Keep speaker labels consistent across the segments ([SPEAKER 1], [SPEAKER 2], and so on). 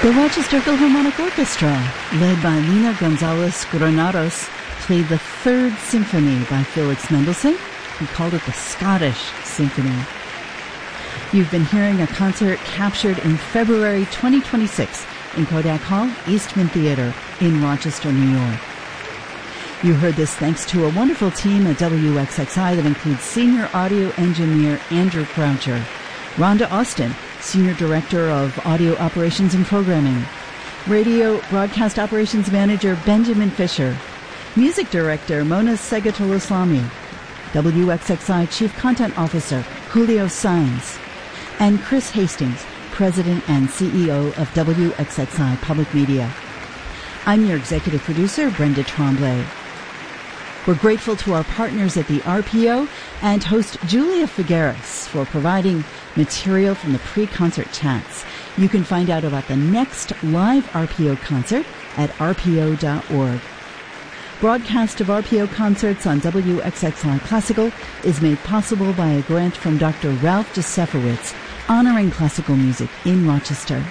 [SPEAKER 1] The Rochester Philharmonic Orchestra, led by Lina Gonzalez Granados, played the Third Symphony by Felix Mendelssohn. He called it the Scottish Symphony. You've been hearing a concert captured in February 2026 in Kodak Hall, Eastman Theater in Rochester, New York. You heard this thanks to a wonderful team at WXXI that includes Senior Audio Engineer Andrew Croucher, Rhonda Austin, Senior Director of Audio Operations and Programming, Radio Broadcast Operations Manager Benjamin Fisher, Music Director Mona Segatoloslami, WXXI Chief Content Officer Julio Sainz, and Chris Hastings, President and CEO of WXXI Public Media. I'm your Executive Producer, Brenda Tremblay. We're grateful to our partners at the RPO and host Julia Figueres for providing material from the pre-concert chats. You can find out about the next live RPO concert at rpo.org. Broadcast of RPO concerts on WXXI Classical is made possible by a grant from Dr. Ralph Josefowitz, honoring classical music in Rochester.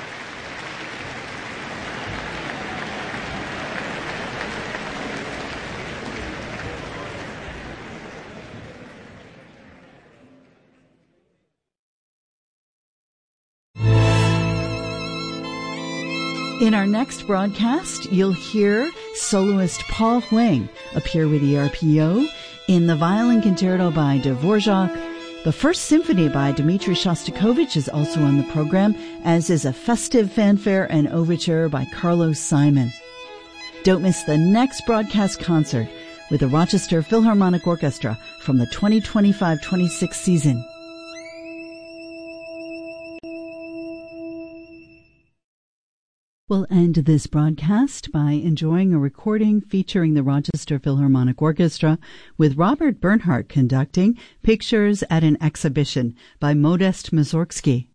[SPEAKER 1] In our next broadcast, you'll hear soloist Paul Huang appear with the RPO in the Violin Concerto by Dvorak. The First Symphony by Dmitri Shostakovich is also on the program, as is a festive fanfare and overture by Carlos Simon. Don't miss the next broadcast concert with the Rochester Philharmonic Orchestra from the 2025-26 season. We'll end this broadcast by enjoying a recording featuring the Rochester Philharmonic Orchestra with Robert Bernhardt conducting Pictures at an Exhibition by Modest Mussorgsky.